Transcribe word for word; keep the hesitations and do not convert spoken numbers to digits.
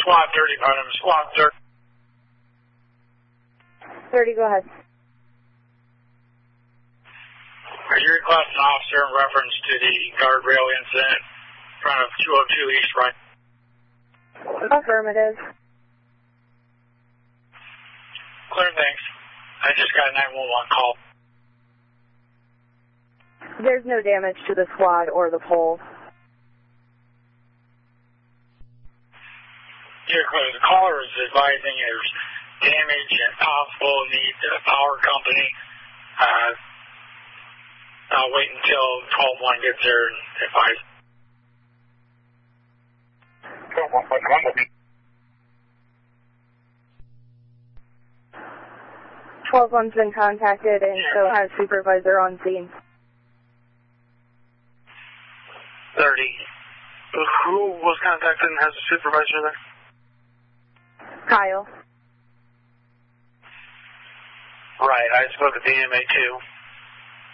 SWAT thirty, pardon, SWAT thirty. thirty, go ahead. Are you requesting an officer in reference to the guardrail incident in front of two oh two East Right? Affirmative. Clear, thanks. I just got a nine one one call. There's no damage to the squad or the pole. You're clear. The caller is advising there's damage and possible need to the power company. Uh, I'll wait until twelve one gets there and advise. twelve one, what's wrong with me? twelve one's been contacted and yeah. So has supervisor on scene. thirty. Who was contacted and has a supervisor there? Kyle. Right, I spoke at the E M A too.